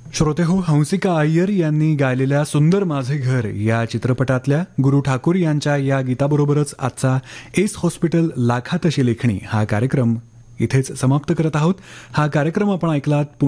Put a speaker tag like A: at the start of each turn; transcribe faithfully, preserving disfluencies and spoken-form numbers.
A: श्रोते हो, हंसिका अय्यर यांनी गायलेल्या सुंदर माझे घर या चित्रपटातल्या गुरु ठाकूर यांच्या या गीताबरोबरच आजचा एस हॉस्पिटल लाखातशी लेखणी हा कार्यक्रम इथेच समाप्त करत आहोत. हा कार्यक्रम आपण ऐकलात